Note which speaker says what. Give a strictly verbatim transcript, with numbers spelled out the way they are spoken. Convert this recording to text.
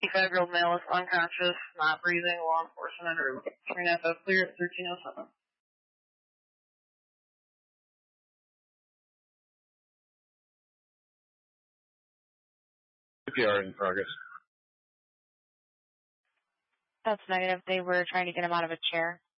Speaker 1: fifty-five-year-old male is unconscious, not breathing, law enforcement under three and a half clear at thirteen oh seven.
Speaker 2: C P R in progress.
Speaker 3: That's negative. They were trying to get him out of a chair.